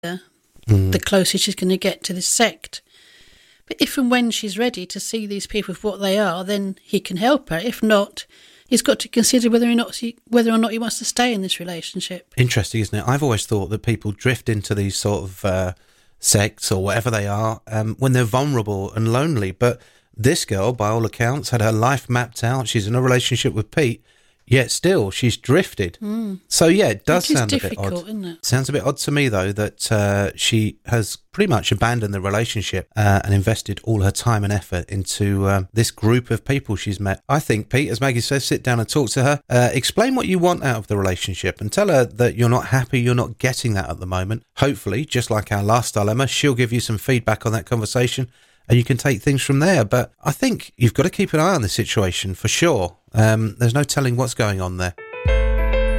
the closer she's going to get to this sect. But if and when she's ready to see these people for what they are, then he can help her. If not, he's got to consider whether or not he wants to stay in this relationship. Interesting, isn't it? I've always thought that people drift into these sort of sects or whatever they are when they're vulnerable and lonely. But this girl, by all accounts, had her life mapped out. She's in a relationship with Pete, yet still she's drifted. So yeah, it does sound a bit odd. Isn't it? Sounds a bit odd to me though that she has pretty much abandoned the relationship and invested all her time and effort into this group of people she's met. I think, Pete, as Maggie says, sit down and talk to her, explain what you want out of the relationship and tell her that you're not happy, you're not getting that at the moment. Hopefully, just like our last dilemma, she'll give you some feedback on that conversation and you can take things from there. But I think you've got to keep an eye on the situation for sure. There's no telling what's going on there.